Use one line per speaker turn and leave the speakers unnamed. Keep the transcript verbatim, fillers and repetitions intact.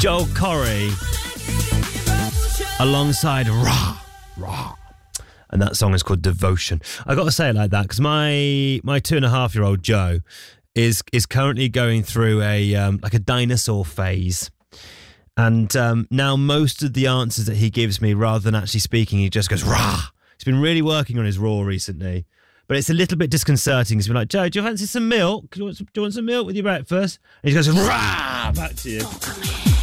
Joel Corry alongside Rah, Rah. And that song is called Devotion. I got to say it like that because my my two and a half year old Joe is is currently going through a um, like a dinosaur phase, and um, now most of the answers that he gives me, rather than actually speaking, he just goes rah. He's been really working on his raw recently, but it's a little bit disconcerting. He's been like, Joe, do you fancy some milk? Do you want some, do you want some milk with your breakfast? And he goes rah back to you.